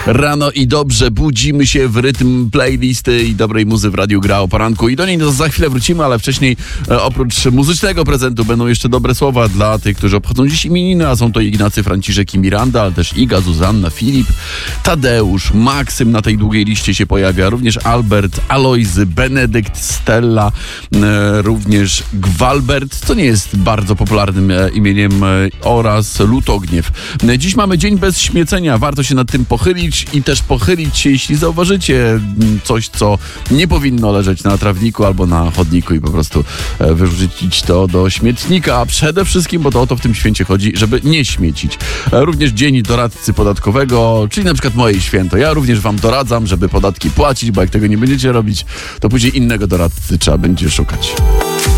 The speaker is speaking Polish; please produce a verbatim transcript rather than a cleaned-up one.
Rano i dobrze budzimy się w rytm playlisty i dobrej muzy w Radiu Gra o poranku i do niej no, za chwilę wrócimy, ale wcześniej e, oprócz muzycznego prezentu będą jeszcze dobre słowa dla tych, którzy obchodzą dziś imieniny, a są to Ignacy, Franciszek i Miranda, ale też Iga, Zuzanna, Filip, Tadeusz, Maksym na tej długiej liście się pojawia, również Albert, Alojzy, Benedykt, Stella, e, również Gwalbert, co nie jest bardzo popularnym e, imieniem, e, oraz Lutogniew. E, dziś mamy dzień bez śmiecenia, warto się nad tym pochylić i też pochylić się, jeśli zauważycie coś, co nie powinno leżeć na trawniku albo na chodniku i po prostu e, wyrzucić to do śmietnika, a przede wszystkim, bo to o to w tym święcie chodzi, żeby nie śmiecić. E, również dzień doradcy podatkowego, czyli na przykład moje święto. Ja również wam doradzam, żeby podatki płacić, bo jak tego nie będziecie robić, to później innego doradcy trzeba będzie szukać.